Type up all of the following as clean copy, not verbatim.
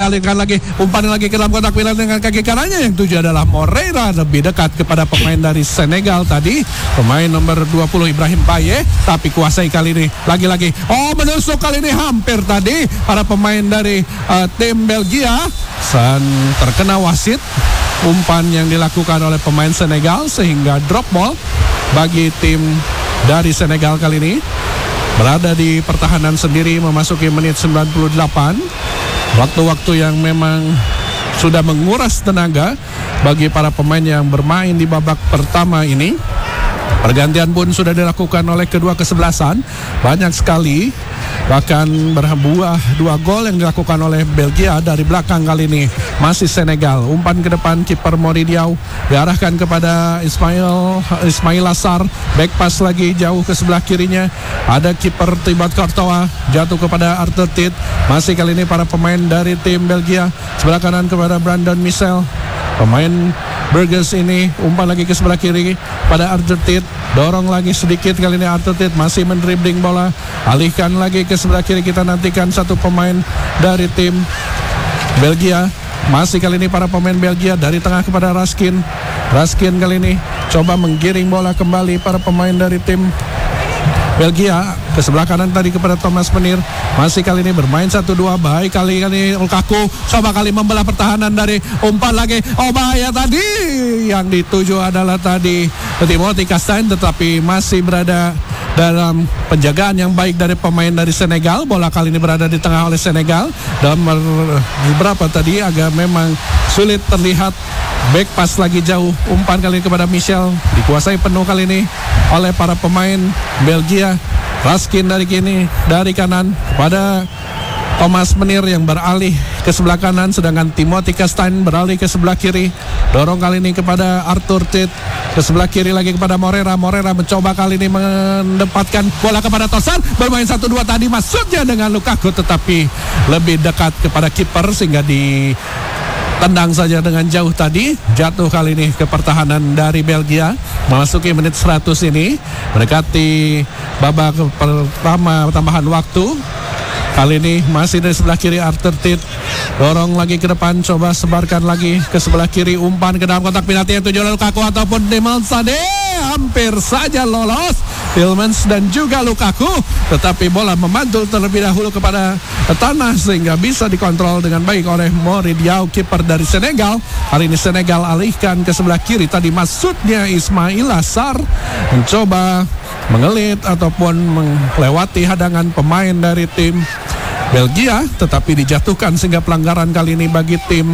alihkan lagi, umpan lagi ke dalam kotak penalti dengan kaki kanannya. Yang tuju adalah Moreira, lebih dekat kepada pemain dari Senegal tadi, pemain nomor 20 Ibrahim Baye, tapi kuasai kali ini. Lagi-lagi, menusuk kali ini hampir tadi para pemain dari tim Belgia. Terkena wasit umpan yang dilakukan oleh pemain Senegal sehingga drop ball bagi tim dari Senegal kali ini. Berada di pertahanan sendiri memasuki menit 98. Waktu-waktu yang memang sudah menguras tenaga bagi para pemain yang bermain di babak pertama ini. Pergantian pun sudah dilakukan oleh kedua kesebelasan. Banyak sekali, bahkan berbuah 2 gol yang dilakukan oleh Belgia dari belakang kali ini. Masih Senegal, umpan ke depan kiper Moridiau diarahkan kepada Ismail Assar, back pass lagi jauh ke sebelah kirinya. Ada kiper Thibaut Courtois, jatuh kepada Arthur Tit. Masih kali ini para pemain dari tim Belgia, sebelah kanan kepada Brandon Michel. Pemain Burgers ini umpan lagi ke sebelah kiri pada Arthur Tit, dorong lagi sedikit kali ini Arthur Tit masih mendribbling bola, alihkan lagi ke sebelah kiri. Kita nantikan satu pemain dari tim Belgia. Masih kali ini para pemain Belgia dari tengah kepada Raskin kali ini coba menggiring bola kembali para pemain dari tim Belgia ke sebelah kanan tadi kepada Thomas Menir. Masih kali ini bermain 1-2. Baik kali ini Lukaku coba kali membelah pertahanan dari umpan lagi. Bahaya tadi. Yang dituju adalah tadi Timothy Castagne, tetapi masih berada dalam penjagaan yang baik dari pemain dari Senegal. Bola kali ini berada di tengah oleh Senegal. Dan beberapa tadi agak memang sulit terlihat. Back pass lagi jauh, umpan kali ini kepada Michel, dikuasai penuh kali ini oleh para pemain Belgia. Raskin dari kanan pada Thomas Menir yang beralih ke sebelah kanan, sedangkan Timothy Castagne beralih ke sebelah kiri. Dorong kali ini kepada Arthur Tit, ke sebelah kiri lagi kepada Moreira. Moreira mencoba kali ini mendapatkan bola kepada Tosan, bermain 1-2 tadi maksudnya dengan Lukaku, tetapi lebih dekat kepada kiper sehingga tendang saja dengan jauh tadi. Jatuh kali ini ke pertahanan dari Belgia. Memasuki menit 100 ini, mendekati babak pertama tambahan waktu. Kali ini masih dari sebelah kiri Arthur Tit, dorong lagi ke depan, coba sebarkan lagi ke sebelah kiri, umpan ke dalam kotak penalti yang tuju oleh Lukaku ataupun Tielemans tadi hampir saja lolos Tielemans dan juga Lukaku, tetapi bola memantul terlebih dahulu kepada tanah sehingga bisa dikontrol dengan baik oleh Moridiau, kiper dari Senegal. Hari ini Senegal alihkan ke sebelah kiri, tadi maksudnya Ismail Assar mencoba mengelit ataupun melewati hadangan pemain dari tim Belgia, tetapi dijatuhkan sehingga pelanggaran kali ini bagi tim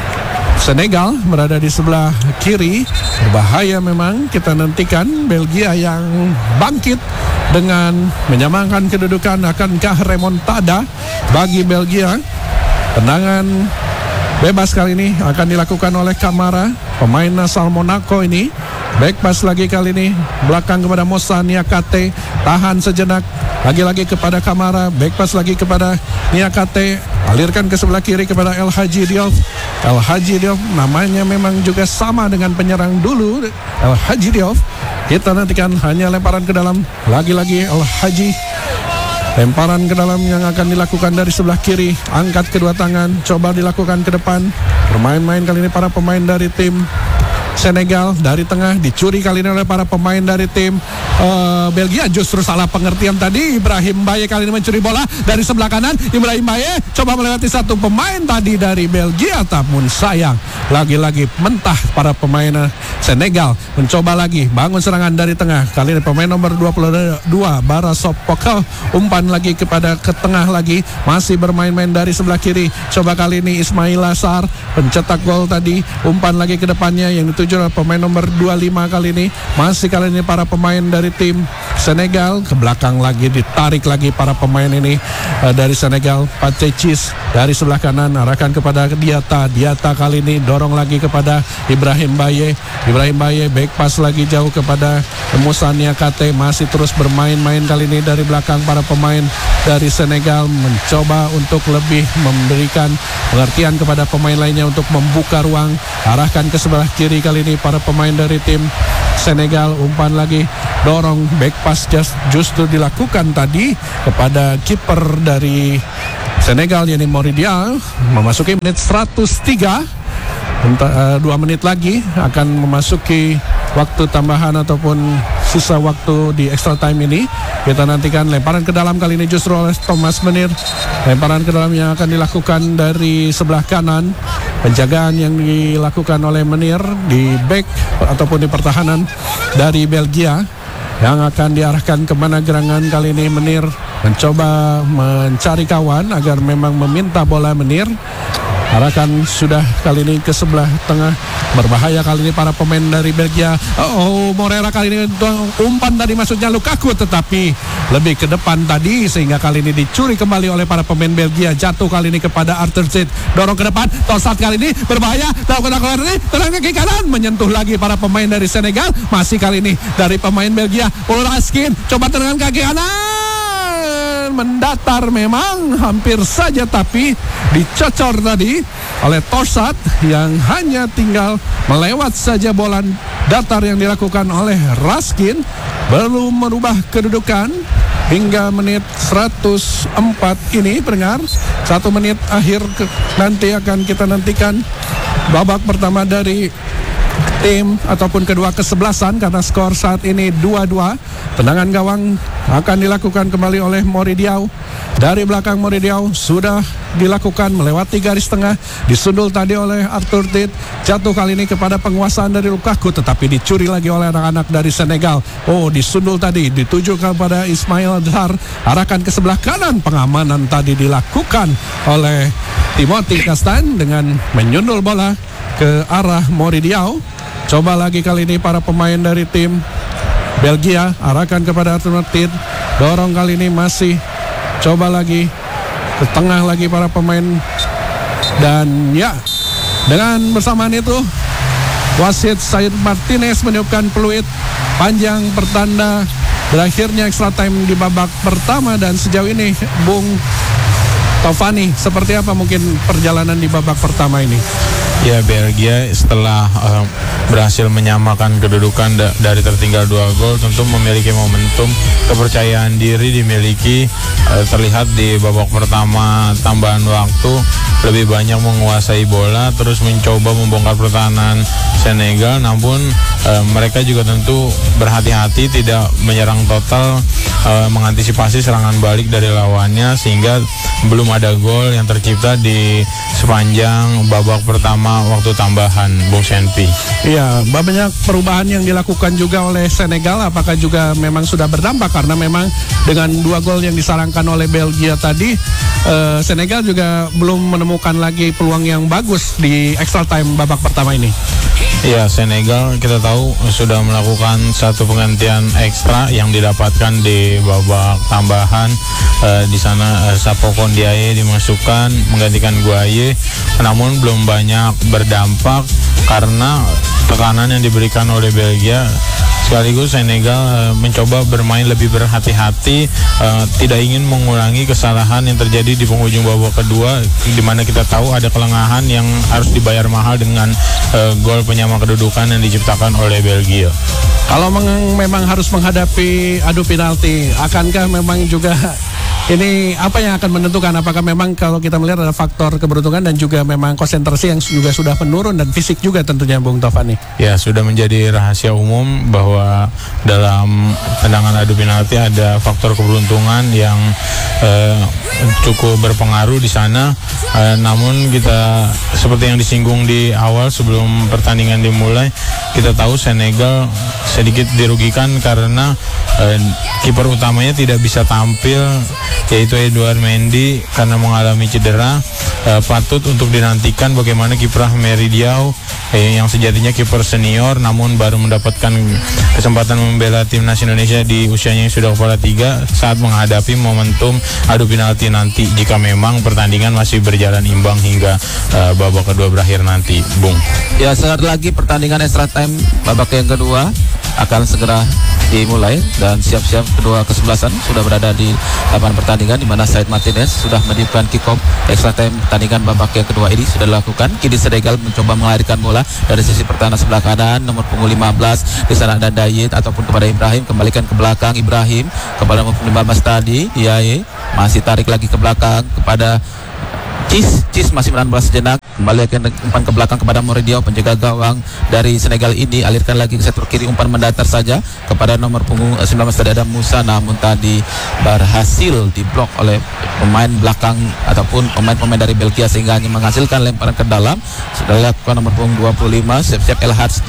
Senegal berada di sebelah kiri. Berbahaya memang, kita nantikan Belgia yang bangkit dengan menyamakan kedudukan. Akankah remontada bagi Belgia? Tendangan bebas kali ini akan dilakukan oleh Kamara, pemain asal Monaco ini. Back pass lagi kali ini belakang kepada Moussa Niakate, tahan sejenak, lagi-lagi kepada Kamara, back pass lagi kepada Niakate, alirkan ke sebelah kiri kepada El Hadji Diouf. El Hadji Diouf namanya memang juga sama dengan penyerang dulu, El Hadji Diouf. Kita nantikan hanya lemparan ke dalam, lagi-lagi El Hadji, lemparan ke dalam yang akan dilakukan dari sebelah kiri, angkat kedua tangan, coba dilakukan ke depan. Bermain-main kali ini para pemain dari tim Senegal, dari tengah dicuri kali ini oleh para pemain dari tim Belgia. Justru salah pengertian tadi. Ibrahim Baye kali ini mencuri bola dari sebelah kanan. Ibrahim Baye coba melewati satu pemain tadi dari Belgia, namun sayang lagi-lagi mentah para pemain Senegal. Mencoba lagi bangun serangan dari tengah. Kali ini pemain nomor 22 Barasop Pokal, umpan lagi kepada ke tengah lagi, masih bermain-main dari sebelah kiri. Coba kali ini Ismail Assar pencetak gol tadi, umpan lagi ke depannya yang dituju oleh pemain nomor 25 kali ini. Masih kali ini para pemain dari tim Senegal, ke belakang lagi ditarik lagi para pemain ini dari Senegal. Patecis dari sebelah kanan arahkan kepada Diata kali ini dorong lagi kepada Ibrahim Baye. Ibrahim Baye back pass lagi jauh kepada Moussa Niakate, masih terus bermain-main kali ini dari belakang para pemain dari Senegal, mencoba untuk lebih memberikan pengertian kepada pemain lainnya untuk membuka ruang. Arahkan ke sebelah kiri kali ini para pemain dari tim Senegal, umpan lagi, dorong back pass justru dilakukan tadi kepada kiper dari Senegal, yakni Moridial, memasuki menit 103. 2 menit lagi akan memasuki waktu tambahan ataupun sisa waktu di extra time ini. Kita nantikan lemparan ke dalam kali ini justru oleh Thomas Menir. Lemparan ke dalam yang akan dilakukan dari sebelah kanan. Penjagaan yang dilakukan oleh Menir di back ataupun di pertahanan dari Belgia, yang akan diarahkan kemana gerangan kali ini. Menir mencoba mencari kawan agar memang meminta bola. Menir arahkan sudah kali ini ke sebelah tengah. Berbahaya kali ini para pemain dari Belgia. Morera kali ini umpan tadi maksudnya Lukaku, tetapi lebih ke depan tadi sehingga kali ini dicuri kembali oleh para pemain Belgia. Jatuh kali ini kepada Arthur Zit. Dorong ke depan. Tosat kali ini berbahaya. Tenang kaki kanan. Menyentuh lagi para pemain dari Senegal. Masih kali ini dari pemain Belgia. Raskin coba tendangan kaki kanan. Mendatar memang hampir saja, tapi dicocor tadi oleh Torsat yang hanya tinggal melewat saja bola datar yang dilakukan oleh Raskin. Belum merubah kedudukan hingga menit 104 ini, pendengar. 1 menit akhir nanti akan kita nantikan babak pertama dari tim ataupun kedua kesebelasan, karena skor saat ini 2-2. Tendangan gawang akan dilakukan kembali oleh Moridial. Dari belakang Moridial sudah dilakukan melewati garis tengah, disundul tadi oleh Arthur Tit. Jatuh kali ini kepada penguasaan dari Lukaku, tetapi dicuri lagi oleh anak-anak dari Senegal. Disundul tadi dituju kepada Ismail Adhar, arahkan ke sebelah kanan. Pengamanan tadi dilakukan oleh Timothy Castan dengan menyundul bola ke arah Moridial. Coba lagi kali ini para pemain dari tim Belgia, arahkan kepada Arthur Tit. Dorong kali ini masih coba lagi ke tengah lagi para pemain. Dan ya, dengan bersamaan itu wasit Said Martinez meniupkan peluit panjang pertanda berakhirnya extra time di babak pertama. Dan sejauh ini Bung Tovani, seperti apa mungkin perjalanan di babak pertama ini? Ya, Belgia setelah berhasil menyamakan kedudukan dari tertinggal 2 gol, tentu memiliki momentum. Kepercayaan diri dimiliki, terlihat di babak pertama tambahan waktu lebih banyak menguasai bola, terus mencoba membongkar pertahanan Senegal. Namun mereka juga tentu berhati-hati tidak menyerang total, mengantisipasi serangan balik dari lawannya, sehingga belum ada gol yang tercipta di sepanjang babak pertama waktu tambahan, Bung Senpi. Iya, banyak perubahan yang dilakukan juga oleh Senegal. Apakah juga memang sudah berdampak? Karena memang dengan 2 gol yang disarankan oleh Belgia tadi, Senegal juga belum menemukan lagi peluang yang bagus di extra time babak pertama ini. Ya, Senegal kita tahu sudah melakukan satu penggantian ekstra yang didapatkan di babak tambahan. Di sana Sapoko Ndiaye dimasukkan menggantikan Guaye, namun belum banyak berdampak karena tekanan yang diberikan oleh Belgia. Sekaligus Senegal mencoba bermain lebih berhati-hati, tidak ingin mengulangi kesalahan yang terjadi di penghujung babak kedua, di mana kita tahu ada kelengahan yang harus dibayar mahal dengan gol penyama kedudukan yang diciptakan oleh Belgia. Kalau memang harus menghadapi adu penalti, akankah memang juga ini apa yang akan menentukan? Apakah memang kalau kita melihat ada faktor keberuntungan dan juga memang konsentrasi yang juga sudah menurun dan fisik juga tentunya, Bung Tovani? Ya, sudah menjadi rahasia umum bahwa dalam tendangan adu penalti ada faktor keberuntungan yang cukup berpengaruh di sana. Namun kita seperti yang disinggung di awal sebelum pertandingan dimulai, kita tahu Senegal sedikit dirugikan karena kiper utamanya tidak bisa tampil, yaitu Edouard Mendy, karena mengalami cedera. Patut untuk dinantikan bagaimana kiprah Moridial yang sejatinya kiper senior namun baru mendapatkan kesempatan membela timnas Indonesia di usianya yang sudah kepala 3 saat menghadapi momentum adu penalti nanti, jika memang pertandingan masih berjalan imbang hingga babak kedua berakhir nanti, Bung. Ya, sebentar lagi pertandingan extra time babak yang kedua akan segera dimulai dan siap-siap kedua kesebelasan sudah berada di lapangan pertandingan. pertandingan di mana Said Martinez sudah meniupkan kick off extra time pertandingan babak yang kedua ini sudah dilakukan. Kini Senegal mencoba mengalirkan bola dari sisi pertahanan sebelah kanan, nomor punggung 15 di sana ada Dayit ataupun kepada Ibrahim, kembalikan ke belakang Ibrahim kepada nomor punggung 15 tadi, Yaye masih tarik lagi ke belakang kepada Cis masih menahan bola sejenak, kembali umpan ke belakang kepada Moridiao, penjaga gawang dari Senegal ini, alirkan lagi ke sektor kiri, umpan mendatar saja kepada nomor punggung 19 tadi ada Musa, namun tadi berhasil diblok oleh pemain belakang ataupun pemain-pemain dari Belgia sehingga hanya menghasilkan lemparan ke dalam. Sudah dilakukan nomor punggung 25 siap-siap El Hadj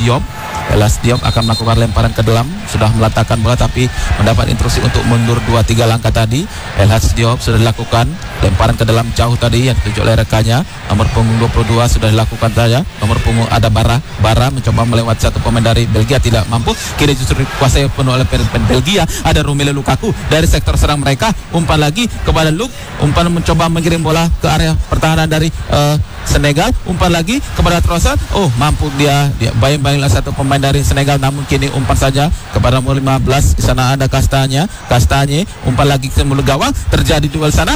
Diop akan melakukan lemparan ke dalam, sudah meletakkan bola tapi mendapat instruksi untuk mundur 2-3 langkah tadi. El Hadj Diop sudah dilakukan lemparan ke dalam jauh tadi yang ditunjuk oleh rekannya, nomor punggung 22 sudah dilakukan saja, nomor punggung ada Bara mencoba melewati satu pemain dari Belgia tidak mampu, kini justru dikuasai penuh oleh pemain Belgia, ada Romelu Lukaku dari sektor serang mereka, umpan lagi kepada Luke, umpan mencoba mengirim bola ke area pertahanan dari Senegal, umpan lagi kepada Trossard, mampu dia bayang-bayanglah satu pemain dari Senegal, namun kini umpan saja kepada nomor 15 di sana ada Kastanye, umpan lagi ke mulut gawang, terjadi duel sana,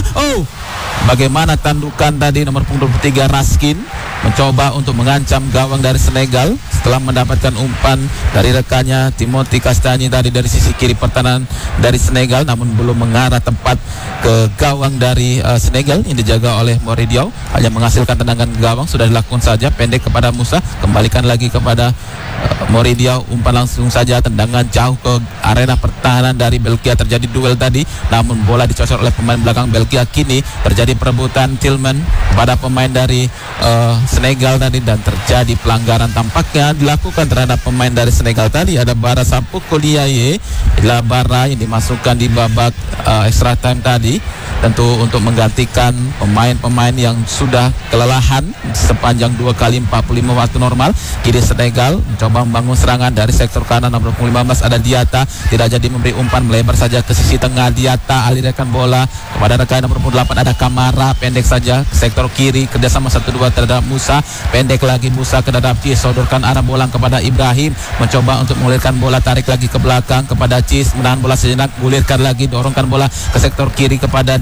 bagaimana tandukan tadi nomor punggung 23 Raskin mencoba untuk mengancam gawang dari Senegal setelah mendapatkan umpan dari rekannya Timothy Kastanye tadi dari sisi kiri pertahanan dari Senegal, namun belum mengarah tepat ke gawang dari Senegal yang dijaga oleh Moridiao, hanya menghasilkan tendangan gawang. Sudah dilakukan saja pendek kepada Musa, kembalikan lagi kepada Moridiao, umpan langsung saja tendangan jauh ke arena pertahanan dari Belgia. Terjadi duel tadi, namun bola dicocok oleh pemain belakang Belgia. Kini terjadi perebutan Tillman pada pemain dari Senegal tadi dan terjadi pelanggaran tampaknya dilakukan terhadap pemain dari Senegal tadi. Ada Bara Sapoko Liaye, adalah Bara yang dimasukkan di babak extra time tadi, tentu untuk menggantikan pemain-pemain yang sudah kelelahan sepanjang 2 kali 45 waktu normal. Kini Senegal mencoba membangun serangan dari sektor kanan, nomor 15 ada Diatta, tidak jadi memberi umpan, melebar saja ke sisi tengah. Diatta alirkan bola kepada rekan nomor 8 ada Kamara, pendek saja ke sektor kiri, kerjasama 1-2 terhadap Musa, pendek lagi Musa ke terhadap Cis, sodorkan arah bola kepada Ibrahim, mencoba untuk menggulirkan bola, tarik lagi ke belakang kepada Cis, menahan bola sejenak, gulirkan lagi, dorongkan bola ke sektor kiri kepada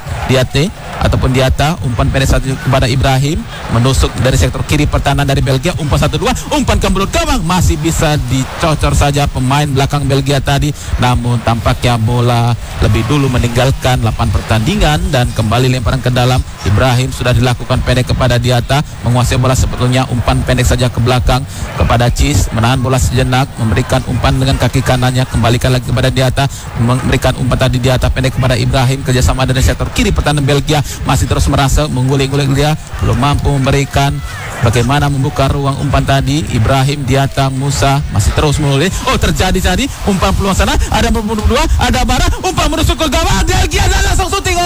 Diatta, umpan pendek satu kepada Ibrahim, menusuk dari sektor kiri pertahanan dari Belgia, umpan 1-2, umpan ke mulut gawang, masih bisa dicocor saja pemain belakang Belgia tadi, namun tampaknya bola lebih dulu meninggalkan lapangan pertandingan dan kembali lemparan ke dalam. Ibrahim sudah dilakukan pendek kepada Diatta, menguasai bola sebetulnya, umpan pendek saja ke belakang kepada Cis, menahan bola sejenak, memberikan umpan dengan kaki kanannya, kembalikan lagi kepada Diatta, memberikan umpan tadi Diatta pendek kepada Ibrahim, kerjasama dari sektor kiri pertahanan Belgia masih terus merasa mengguling-guling, dia belum mampu memberikan bagaimana membuka ruang umpan tadi. Ibrahim, Diatta, Musa masih terus mengulik, terjadi tadi umpan peluang sana, ada nomor 2 ada Bara, umpan menusuk ke gawang Belgia dan langsung syuting.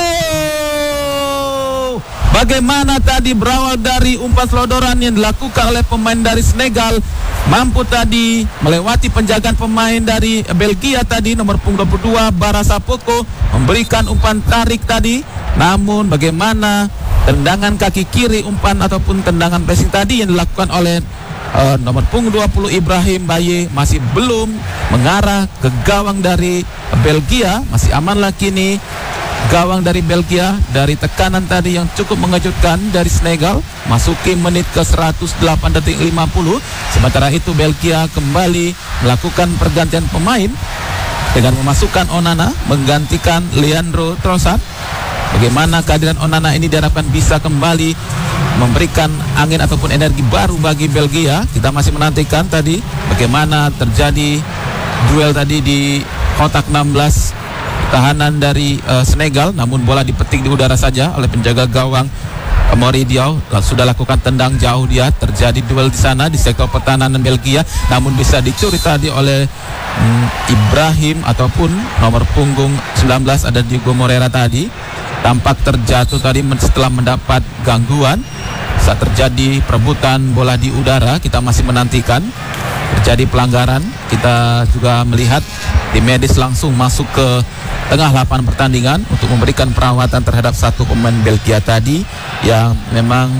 Bagaimana tadi berawal dari umpan selodoran yang dilakukan oleh pemain dari Senegal, mampu tadi melewati penjagaan pemain dari Belgia tadi, nomor punggung 22 Bara Sapoko memberikan umpan tarik tadi, namun bagaimana tendangan kaki kiri umpan ataupun tendangan pressing tadi yang dilakukan oleh nomor punggung 20 Ibrahim Baye masih belum mengarah ke gawang dari Belgia. Masih amanlah kini gawang dari Belgia dari tekanan tadi yang cukup mengejutkan dari Senegal. Masuki menit ke 108 detik 50. Sementara itu Belgia kembali melakukan pergantian pemain dengan memasukkan Onana menggantikan Leandro Trossard. Bagaimana kehadiran Onana ini diharapkan bisa kembali memberikan angin ataupun energi baru bagi Belgia. Kita masih menantikan tadi bagaimana terjadi duel tadi di kotak 16 tahanan dari Senegal, namun bola dipetik di udara saja oleh penjaga gawang Moridiao. Sudah lakukan tendang jauh dia, terjadi duel di sana di sektor pertahanan Belgia, namun bisa dicuri tadi oleh Ibrahim ataupun nomor punggung 19 ada Diego Moreira tadi. Tampak terjatuh tadi setelah mendapat gangguan saat terjadi perebutan bola di udara. Kita masih menantikan terjadi pelanggaran. Kita juga melihat tim medis langsung masuk ke tengah lapangan pertandingan untuk memberikan perawatan terhadap satu pemain Belgia tadi yang memang